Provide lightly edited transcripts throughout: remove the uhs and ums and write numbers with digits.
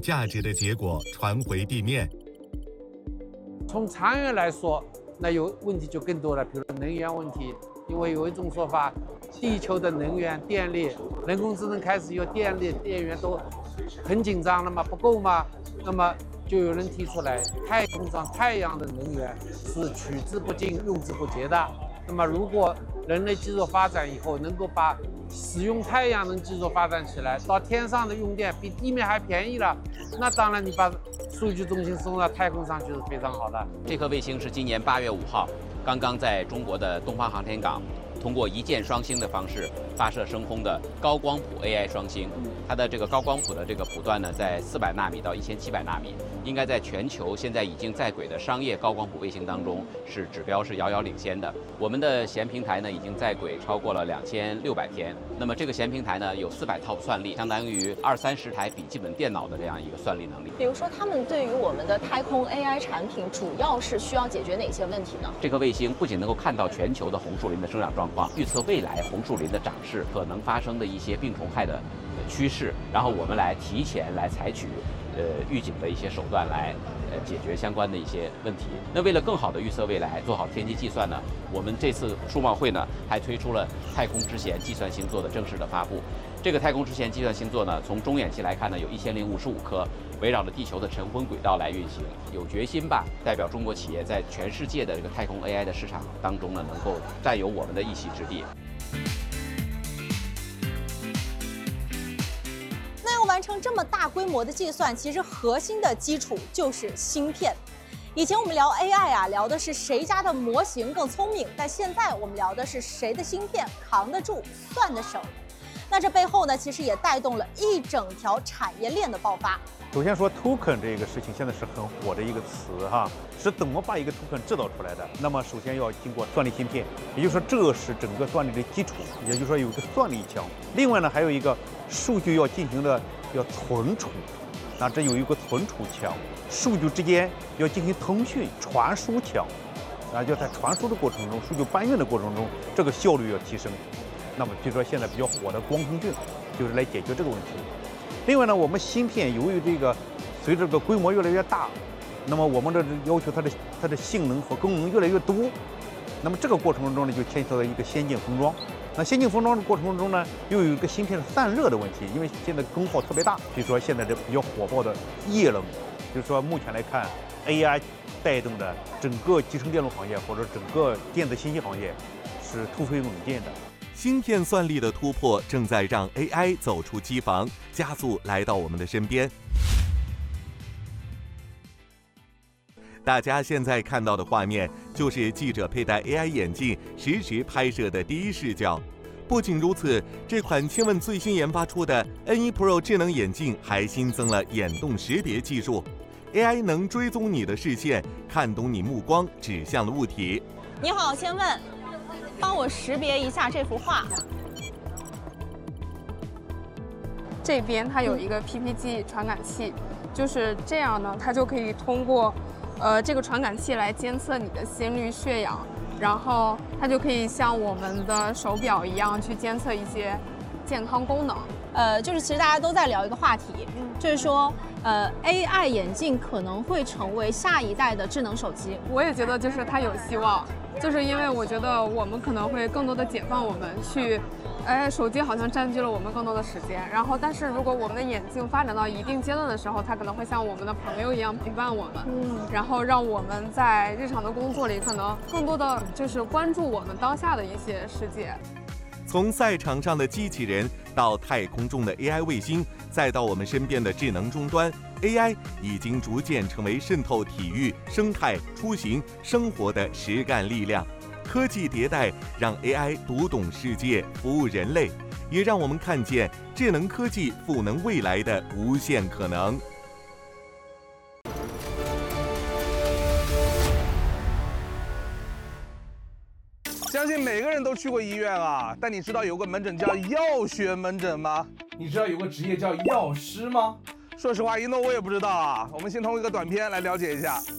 价值的结果传回地面。 从长远来说，那有问题就更多了，比如能源问题，因为有一种说法，地球的能源、电力，人工智能开始有电力、电源都很紧张了嘛，不够嘛，那么就有人提出来，太空上太阳的能源是取之不尽、用之不竭的。那么如果人类技术发展以后，能够把使用太阳能技术发展起来，到天上的用电比地面还便宜了，那当然你把数据中心送到太空上去是非常好的。 这颗卫星是今年8月5号刚刚在中国的东方航天港通过一箭双星的方式发射升空的高光谱 AI 双星。它的这个高光谱的这个谱段呢，在400纳米到1700纳米，应该在全球现在已经在轨的商业高光谱卫星当中指标是遥遥领先的。我们的弦平台呢已经在轨超过了2600天，那么这个弦平台呢有400套算力，相当于20-30台笔记本电脑的这样一个算力能力。 比如说，他们对于我们的太空 AI 产品，主要是需要解决哪些问题呢？ 这颗卫星不仅能够看到全球的红树林的生长状况，预测未来红树林的长势可能发生的一些病虫害的趋势，然后我们来提前来采取预警的一些手段来解决相关的一些问题。那为了更好的预测未来，做好天气计算呢，我们这次数贸会呢还推出了太空之弦计算星座的正式的发布。这个太空之弦计算星座呢，从中远期来看呢，有1055颗，围绕着地球的晨昏轨道来运行。有决心吧，代表中国企业在全世界的这个太空 AI 的市场当中呢，能够占有我们的一席之地。 那要完成这么大规模的计算，其实核心的基础就是芯片。以前我们聊 AI 啊，聊的是谁家的模型更聪明，但现在我们聊的是谁的芯片扛得住、算得省。那这背后呢，其实也带动了一整条产业链的爆发。 首先说 token 这个事情现在是很火的一个词哈，是怎么把一个 token 制造出来的？那么首先要经过算力芯片，也就是说这是整个算力的基础，也就是说有一个算力墙。另外呢，还有一个数据要进行的要存储，那这有一个存储墙，数据之间要进行通讯传输墙，啊，就在传输的过程中，数据搬运的过程中，这个效率要提升。那么比如说现在比较火的光通讯，就是来解决这个问题。另外呢，我们芯片由于这个随着这个规模越来越大，那么我们的要求它的性能和功能越来越多，那么这个过程中呢，就牵扯到一个先进封装。那先进封装的过程中呢，又有一个芯片散热的问题，因为现在功耗特别大。比如说现在这比较火爆的液冷，就是说目前来看 ，AI 带动的整个集成电路行业或者整个电子信息行业是突飞猛进的。 芯片算力的突破正在让 AI 走出机房，加速来到我们的身边。大家现在看到的画面就是记者佩戴 AI 眼镜实时拍摄的第一视角。不仅如此，这款千问最新研发出的 N1 Pro 智能眼镜还新增了眼动识别技术 ，AI 能追踪你的视线，看懂你目光指向的物体。 你好，千问，帮我识别一下这幅画。 这边它有一个 PPG 传感器，就是这样呢，它就可以通过这个传感器来监测你的心率、血氧，然后它就可以像我们的手表一样去监测一些健康功能。 就是其实大家都在聊一个话题，就是说AI 眼镜可能会成为下一代的智能手机。 我也觉得就是它有希望，就是因为我觉得我们可能会更多的解放我们去，手机好像占据了我们更多的时间。然后，但是如果我们的眼镜发展到一定阶段的时候，它可能会像我们的朋友一样陪伴我们，然后让我们在日常的工作里可能更多的就是关注我们当下的一些世界。 从赛场上的机器人到太空中的 AI 卫星，再到我们身边的智能终端 ，AI 已经逐渐成为渗透体育、生态、出行、生活的实干力量。科技迭代让 AI 读懂世界，服务人类，也让我们看见智能科技赋能未来的无限可能。 相信每个人都去过医院啊，但你知道有个门诊叫药学门诊吗？ 你知道有个职业叫药师吗？ 说实话，一诺我也不知道啊。我们先通过一个短片来了解一下。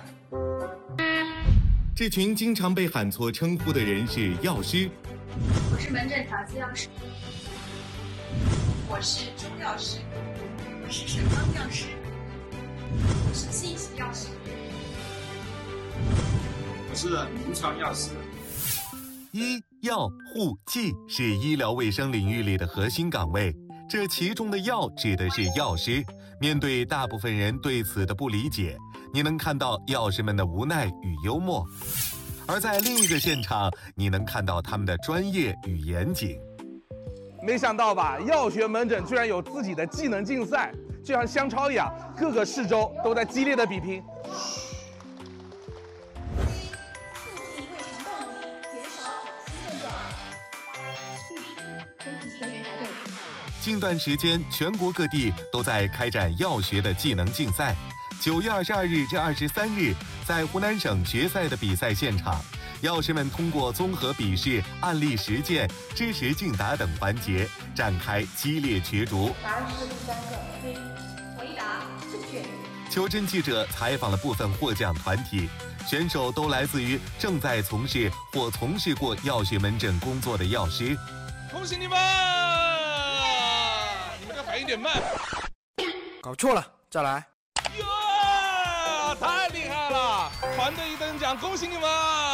这群经常被喊错称呼的人是药师。 我是门诊调剂药师。我是钟药师。我是沈芳药师。我是信息药师。 我是临床药师。 医药护技是医疗卫生领域里的核心岗位，这其中的药指的是药师。面对大部分人对此的不理解，你能看到药师们的无奈与幽默，而在另一个现场，你能看到他们的专业与严谨。 没想到吧，药学门诊居然有自己的技能竞赛，就像香超一样，各个市州都在激烈的比拼。 近段时间，全国各地都在开展药学的技能竞赛。9月22日至23日，在湖南省决赛的比赛现场，药师们通过综合笔试、案例实践、知识竞答等环节，展开激烈角逐。 答案是第3个 C， 回答正确。 求真记者采访了部分获奖团体，选手都来自于正在从事或从事过药学门诊工作的药师。 恭喜你们！你们这反应有点慢， 搞错了，再来。 太厉害了！团队一等奖，恭喜你们！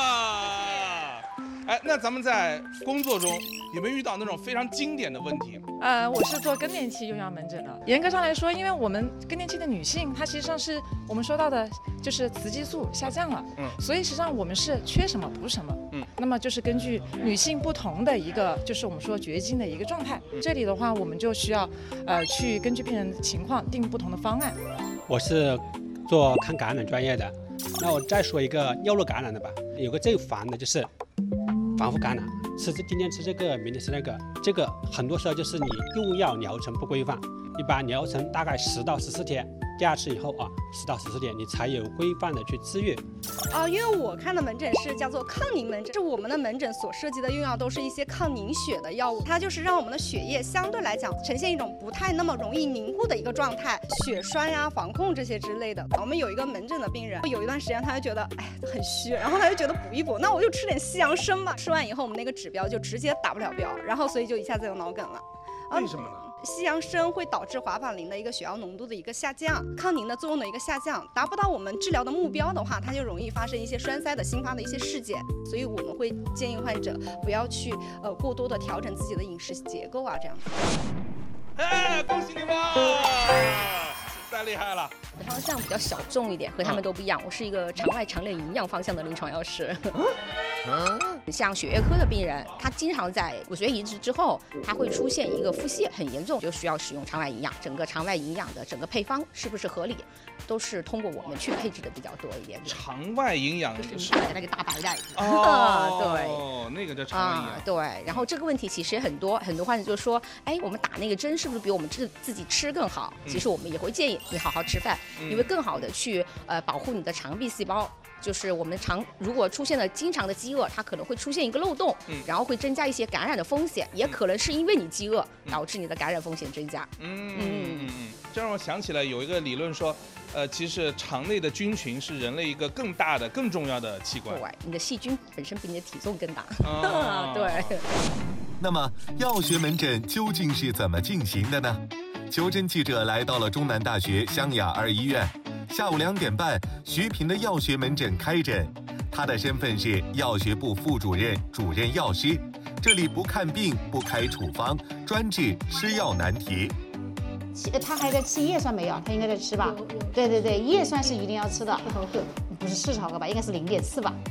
哎，那咱们在工作中有没有遇到那种非常经典的问题？ 我是做更年期用药门诊的。严格上来说，因为我们更年期的女性，她实际上是我们说到的，就是雌激素下降了，所以实际上我们是缺什么补什么，那么就是根据女性不同的一个，就是我们说绝经的一个状态，这里的话我们就需要去根据病人的情况定不同的方案。 我是做抗感染专业的，那我再说一个药路感染的吧。有个最烦的就是反复感染，今天吃这个，明天吃那个，这个很多时候就是你用药疗程不规范，一般疗程大概10到14天，第2次以后10到14天你才有规范的去治愈。 因为我看的门诊是叫做抗凝门诊，是我们的门诊所涉及的用药都是一些抗凝血的药物，它就是让我们的血液相对来讲呈现一种不太那么容易凝固的一个状态，血栓呀、防控这些之类的。我们有一个门诊的病人，有一段时间他就觉得很虚，然后他就觉得补一补，那我就吃点西洋参吧。吃完以后，我们那个指标就直接达不了标，然后所以就一下子有脑梗了。 为什么呢？ 西洋参会导致华法林的一个血药浓度的一个下降，抗凝的作用的一个下降，达不到我们治疗的目标的话，它就容易发生一些栓塞的新发的一些事件。所以我们会建议患者不要去过多的调整自己的饮食结构啊，这样。 恭喜你们！太厉害了！ 我的方向比较小众一点，和他们都不一样。我是一个肠外肠内营养方向的临床药师。像血液科的病人，他经常在骨髓移植之后，他会出现一个腹泻，很严重，就需要使用肠外营养。整个肠外营养的整个配方是不是合理，都是通过我们去配置的比较多一点。 肠外营养是那个大白袋。 对，那个叫肠外营养。 对，然后这个问题其实很多患者就说，我们打那个针是不是比我们自己吃更好？其实我们也会建议你好好吃饭，你会更好的去保护你的肠壁细胞。就是我们如果出现了经常的饥饿，它可能会出现一个漏洞，然后会增加一些感染的风险，也可能是因为你饥饿导致你的感染风险增加。 这让我想起来有一个理论说，其实肠内的菌群是人类一个更大的、更重要的器官。 对，你的细菌本身比你的体重更大。 对。那么药学门诊究竟是怎么进行的呢？求真记者来到了中南大学湘雅2医院。下午2点半，徐平的药学门诊开诊，他的身份是药学部副主任、主任药师。这里不看病、不开处方，专治吃药难题。 他还在吃叶酸没有？他应该在吃吧？对，叶酸是一定要吃的。不是40毫克吧？应该是0.4吧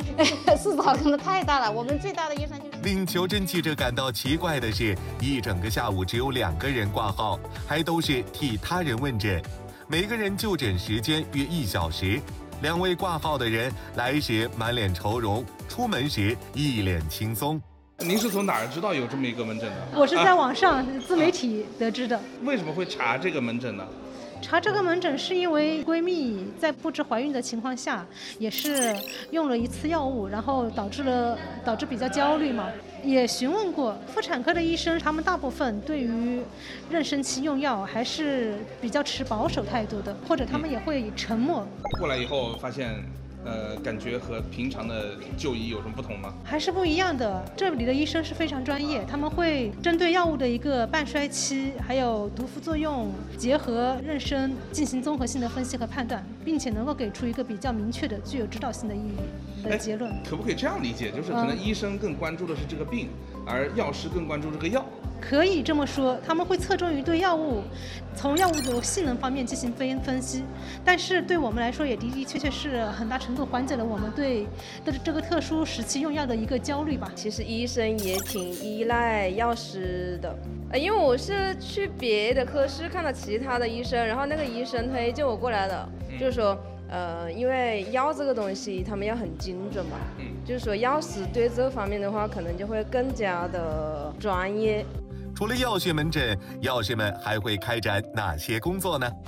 ？40毫克那太大了，我们最大的叶酸就是。 令求真记者感到奇怪的是，一整个下午只有2个人挂号，还都是替他人问诊。每个人就诊时间约1小时，2位挂号的人来时满脸愁容，出门时一脸轻松。 您是从哪儿知道有这么一个门诊的？ 我是在网上自媒体得知的。 为什么会查这个门诊呢？ 查这个门诊是因为闺蜜在不知怀孕的情况下，也是用了一次药物，然后导致比较焦虑嘛。也询问过妇产科的医生，他们大部分对于妊娠期用药还是比较持保守态度的，或者他们也会沉默。 过来以后发现感觉和平常的就医有什么不同吗？ 还是不一样的。这里的医生是非常专业，他们会针对药物的一个半衰期，还有毒副作用，结合妊娠进行综合性的分析和判断，并且能够给出一个比较明确的、具有指导性的意义的结论。 可不可以这样理解？就是可能医生更关注的是这个病，而药师更关注这个药。 可以这么说，他们会侧重于对药物，从药物的性能方面进行分析，但是对我们来说也的确是很大程度缓解了我们对这个特殊时期用药的一个焦虑吧。 其实医生也挺依赖药师的，因为我是去别的科室看到其他的医生，然后那个医生推荐我过来的，就是说因为药这个东西他们要很精准嘛，就是说药师对这方面的话可能就会更加的专业。 除了药学门诊，药师们还会开展哪些工作呢？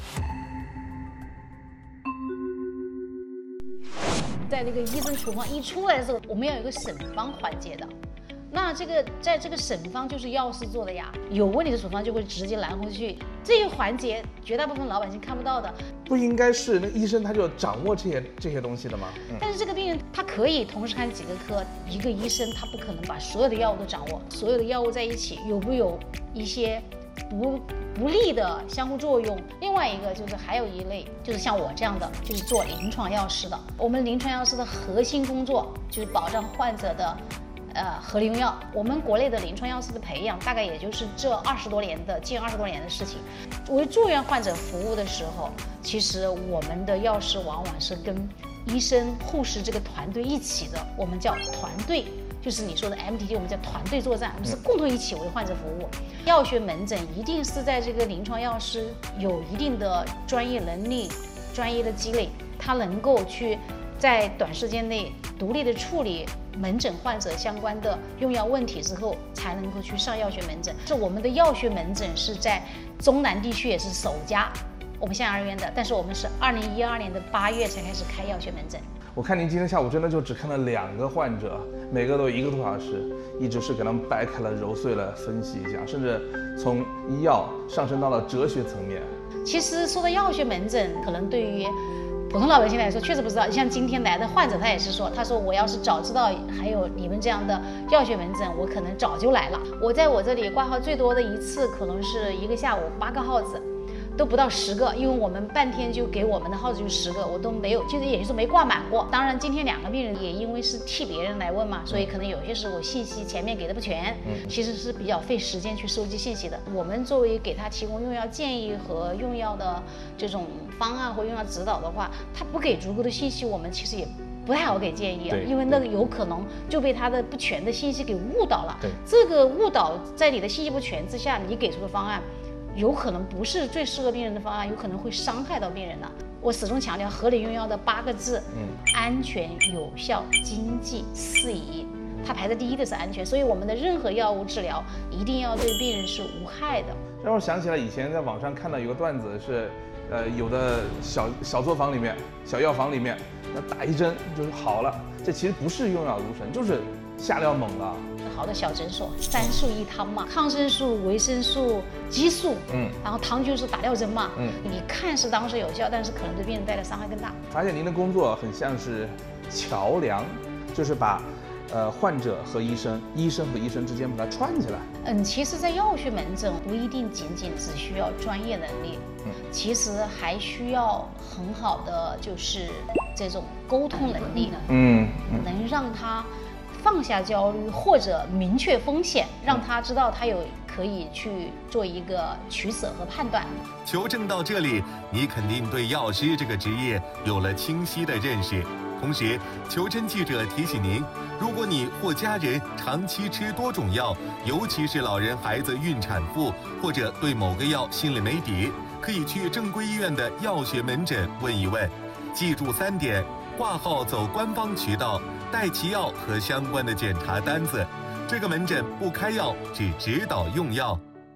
在那个医生处方一出来的时候，我们要有一个审方环节的。那在这个审方就是药师做的呀，有问题的处方就会直接拦回去。这个环节绝大部分老百姓看不到的。 不应该是那医生他就掌握这些东西的吗？ 但是这个病人他可以同时看几个科，一个医生他不可能把所有的药物都掌握，所有的药物在一起有没有一些不利的相互作用。另外一个就是还有一类就是像我这样的，就是做临床药师的。我们临床药师的核心工作就是保障患者的合理用药。我们国内的临床药师的培养大概也就是这近20多年的事情。为住院患者服务的时候，其实我们的药师往往是跟医生护士这个团队一起的，我们叫团队，就是你说的 MDT， 我们叫团队作战，我们是共同一起为患者服务。药学门诊一定是在这个临床药师有一定的专业能力、专业的积累，他能够去在短时间内独立的处理门诊患者相关的用药问题之后，才能够去上药学门诊。是我们的药学门诊是在中南地区也是首家，我们县儿院的，但是我们是2012年的8月才开始开药学门诊。 我看您今天下午真的就只看了2个患者，每个都1个多小时，一直是给他们掰开了揉碎了分析一下，甚至从医药上升到了哲学层面。 其实说到药学门诊，可能对于普通老百姓来说确实不知道。像今天来的患者，他也是说，他说我要是早知道还有你们这样的药学门诊，我可能早就来了。我在我这里挂号最多的一次可能是一个下午8个号子，都不到10个，因为我们半天就给我们的号子就10个，我都没有，就是也就是没挂满过。当然今天2个病人也因为是替别人来问嘛，所以可能有些时候信息前面给的不全，其实是比较费时间去收集信息的。我们作为给他提供用药建议和用药的这种方案或用药指导的话，他不给足够的信息，我们其实也不太好给建议，因为那个有可能就被他的不全的信息给误导了。这个误导在你的信息不全之下，你给出的方案有可能不是最适合病人的方案，有可能会伤害到病人的。我始终强调合理用药的8个字，安全、有效、经济、适宜，它排在第一的是安全。所以我们的任何药物治疗一定要对病人是无害的。 让我想起来以前在网上看到有个段子是，有的小作坊里面、小药房里面，那打一针就是好了，这其实不是用药如神，就是下料猛了。 好的小诊所，3素一汤嘛，抗生素、维生素、激素，然后汤就是打吊针嘛，你看是当时有效，但是可能对病人带来伤害更大。 发现您的工作很像是桥梁，就是把患者和医生，医生和医生之间把它串起来。 其实，在药学门诊不一定仅只需要专业能力，其实还需要很好的就是这种沟通能力，能让他放下焦虑或者明确风险，让他知道他可以去做一个取舍和判断。 求证到这里，你肯定对药师这个职业有了清晰的认识。同时，求真记者提醒您，如果你或家人长期吃多种药，尤其是老人、孩子、孕产妇，或者对某个药心里没底，可以去正规医院的药学门诊问一问。记住3点：挂号走官方渠道，带齐药和相关的检查单子。这个门诊不开药，只指导用药。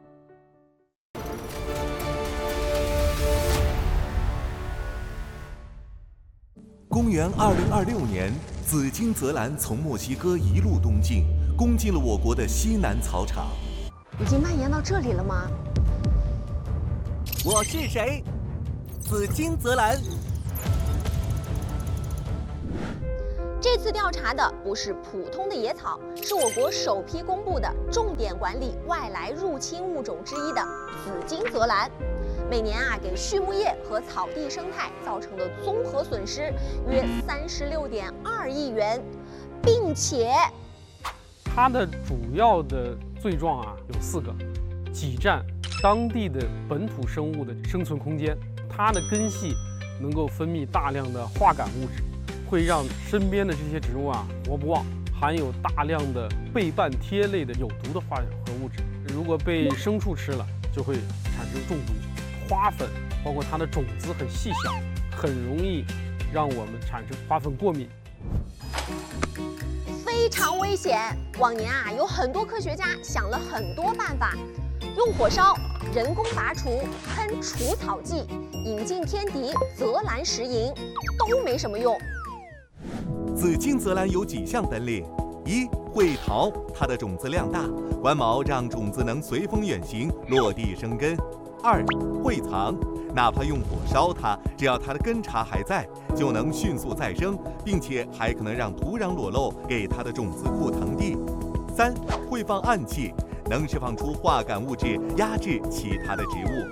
公元2026年，紫金泽兰从墨西哥一路东进，攻进了我国的西南草场。 已经蔓延到这里了吗？ 我是谁？紫金泽兰。 这次调查的不是普通的野草，是我国首批公布的重点管理外来入侵物种之一的紫金泽兰。每年给畜牧业和草地生态造成的综合损失约36.2亿元，并且它的主要的罪状有4个：挤占当地的本土生物的生存空间，它的根系能够分泌大量的化感物质，会让身边的这些植物活不旺，含有大量的倍半萜类的有毒的化合物质，如果被牲畜吃了，就会产生中毒。花粉包括它的种子很细小，很容易让我们产生花粉过敏， 非常危险。往年有很多科学家想了很多办法，用火烧、人工拔除、喷除草剂、引进天敌泽兰石蝇，都没什么用。 紫金泽兰有几项本领：一、会逃，它的种子量大，弯毛让种子能随风远行，落地生根。2、会藏，哪怕用火烧它，只要它的根茬还在，就能迅速再生，并且还可能让土壤裸露，给它的种子库腾地。3、会放暗器，能释放出化感物质，压制其他的植物。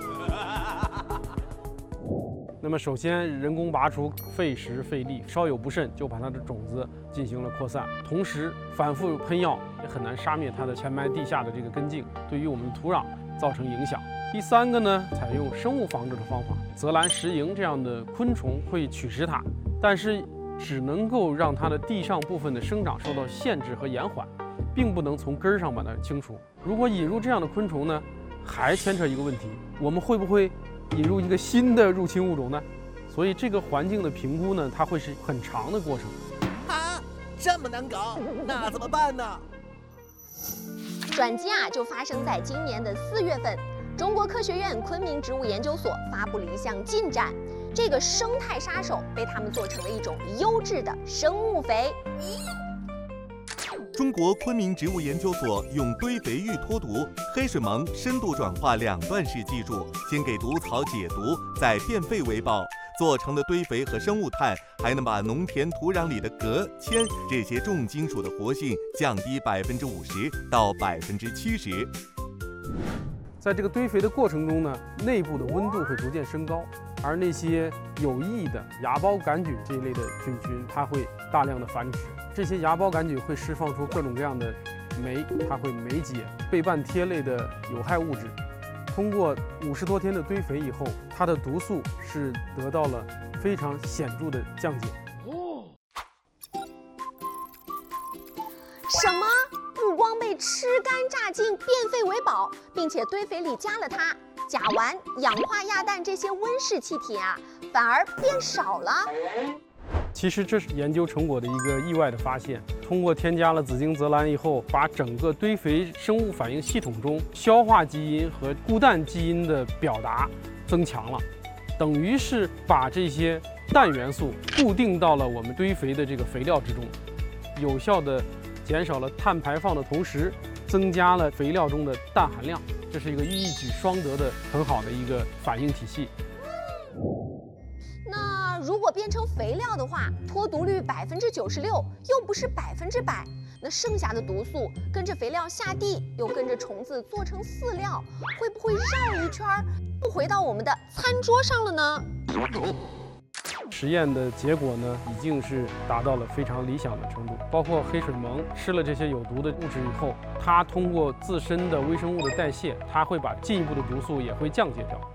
那么首先人工拔除费时费力，稍有不慎就把它的种子进行了扩散，同时反复喷药也很难杀灭它的潜埋地下的这个根茎，对于我们的土壤造成影响。第3个呢，采用生物防治的方法，泽兰石蝇这样的昆虫会取食它，但是只能够让它的地上部分的生长受到限制和延缓，并不能从根儿上把它清除。如果引入这样的昆虫呢，还牵扯一个问题，我们会不会引入一个新的入侵物种呢？所以这个环境的评估呢，它会是很长的过程。 这么难搞，那怎么办呢？ 转机就发生在今年的4月份，中国科学院昆明植物研究所发布了一项进展，这个生态杀手被他们做成了一种优质的生物肥。 中国昆明植物研究所用堆肥育脱毒、黑水虻深度转化2段式技术，先给毒草解毒，再变废为宝。做成的堆肥和生物炭还能把农田土壤里的镉、铅这些重金属的活性降低50%到70%。 在这个堆肥的过程中呢，内部的温度会逐渐升高，而那些有益的芽孢杆菌这一类的菌群，它会大量的繁殖。这些芽孢杆菌会释放出各种各样的酶，它会酶解倍半萜类的有害物质。通过50多天的堆肥以后，它的毒素是得到了非常显著的降解。 什么？不光被吃干榨净变废为宝，并且堆肥里加了它，甲烷、氧化亚氮这些温室气体反而变少了。 其实这是研究成果的一个意外的发现。通过添加了紫金泽兰以后，把整个堆肥生物反应系统中消化基因和固氮基因的表达增强了，等于是把这些氮元素固定到了我们堆肥的这个肥料之中，有效的减少了碳排放的同时，增加了肥料中的氮含量。这是一个一举双得的很好的一个反应体系。 那如果变成肥料的话，脱毒率96%，又不是100%，那剩下的毒素跟着肥料下地，又跟着虫子做成饲料，会不会绕一圈又回到我们的餐桌上了呢？ 实验的结果呢，已经是达到了非常理想的程度。包括黑水虻吃了这些有毒的物质以后，它通过自身的微生物的代谢，它会把进一步的毒素也会降解掉。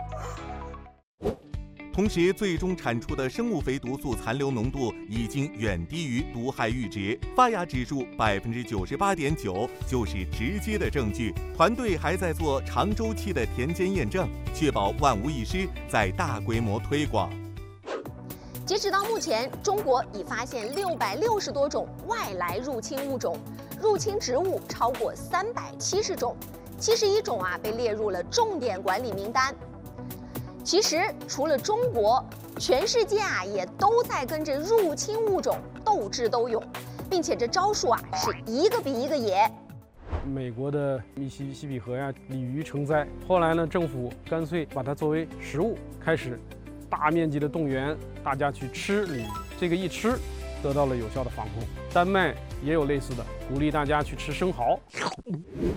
同时，最终产出的生物肥毒素残留浓度已经远低于毒害阈值，发芽指数98.9%就是直接的证据。团队还在做长周期的田间验证，确保万无一失，在大规模推广。 截止到目前，中国已发现660多种外来入侵物种，入侵植物超过370种，71种被列入了重点管理名单。其实，除了中国，全世界也都在跟着入侵物种斗智斗勇，并且这招数是一个比一个野。 美国的密西西比河鲤鱼成灾，后来呢，政府干脆把它作为食物，开始大面积的动员大家去吃鲤鱼。这个一吃， 得到了有效的防控。丹麦也有类似的，鼓励大家去吃生蚝。